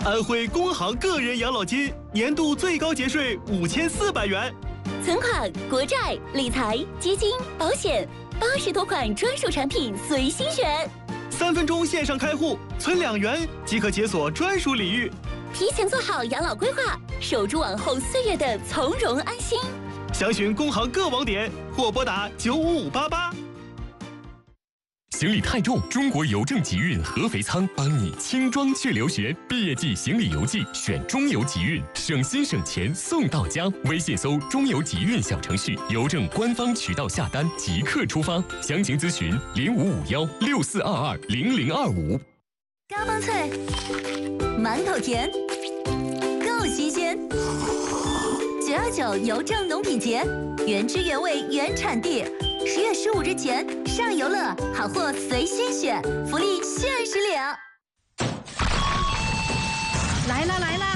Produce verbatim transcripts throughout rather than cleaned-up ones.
安徽工行个人养老金年度最高节税五千四百元， 存款、国债、理财、基金、保险，八十多款专属产品随心选。 三分钟线上开户，存两元即可解锁专属礼遇。 提前做好养老规划，守住往后岁月的从容安心。 详询工行各网点或拨打九五五八八。 行李太重，中国邮政集运合肥仓帮你轻装去留学。毕业季行李邮寄选中邮集运，省心省钱送到家。微信搜中邮集运小程序，邮政官方渠道下单即刻出发。详情咨询零五五幺六四二二零零二五。 嘎嘣脆，满口甜，够新鲜。九二九邮政农品节，原汁原味原产地。十月十五日前上游乐，好货随心选，福利限时领。 来了来了！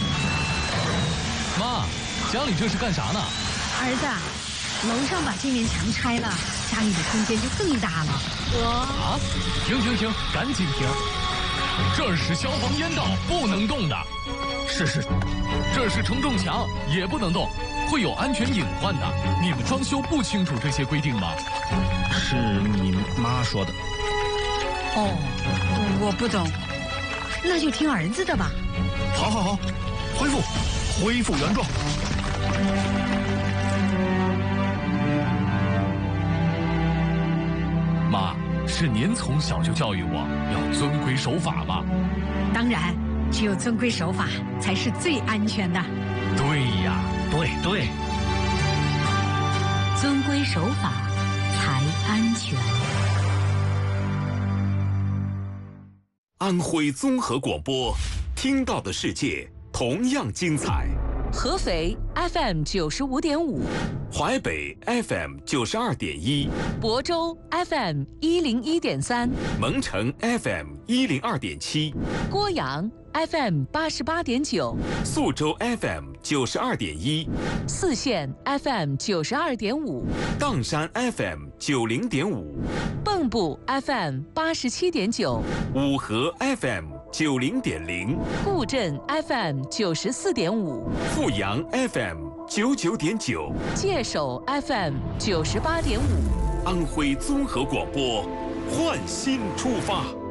妈，家里这是干啥呢？ 儿子，楼上把这面墙拆了，家里的空间就更大了。我啊！停停停，赶紧停！这是消防烟道，不能动的。 是是， 这是承重墙，也不能动，会有安全隐患的。你们装修不清楚这些规定吗？ 是你妈说的。 哦，我不懂，那就听儿子的吧。 好好好，恢复，恢复原状。 妈，是您从小就教育我要遵规守法吗？ 当然，只有遵规守法才是最安全的。 对呀， 对对， 遵规守法才安全。 安徽综合广播，听到的世界同样精彩。 合肥 F M 九十五点五， 淮北 F M 九十二点一， 亳州 F M 一零一点三， 蒙城 F M 一零二点七， 郭阳 F M 八十八点九， 宿州 F M 九十二点一， 泗县 F M 九十二点五， 砀山 F M 九零点五， 蚌埠 F M 八十七点九， 五河 F M 九零点零， 固镇 F M 九十四点五， 阜阳 F M 九九点九， 界首 F M 九十八点五。 安徽综合广播，焕新出发。